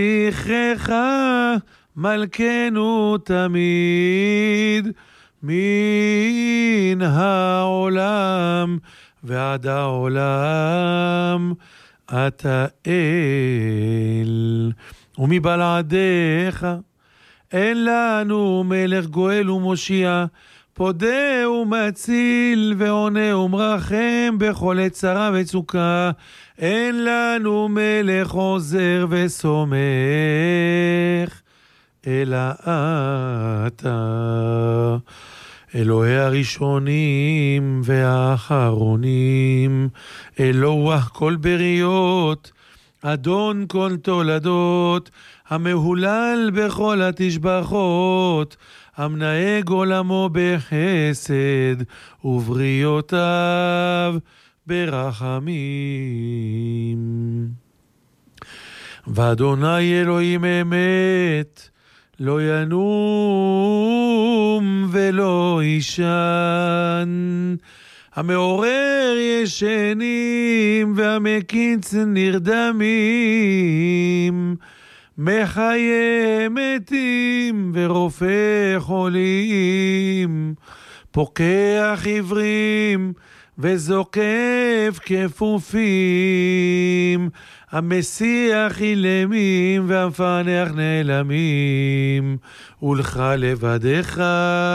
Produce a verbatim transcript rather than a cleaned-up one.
זכרך מלכנו תמיד, מן העולם ועד העולם אתה אל. ומבלעדיך אין לנו מלך גואל ומושיע, פודה ומציל ועונה ומרחם בכל עת צרה וצוקה. אין לנו מלך עוזר וסומך אלא אתה, אלוהי הראשונים והאחרונים, אלוה כל בריות, אדון כל תולדות, המהולל בכל התשבחות, המנהג עולמו בחסד ובריותיו ברחמים. ואדוני אלוהים אמת, לא ינום ולא ישן, המעורר ישנים והמקיץ נרדמים, מחיה מתים ורופא חולים, פוקח עיוורים וזוקף כפופים, המסיח אילמים והמפענח נעלמים, ולך לבדך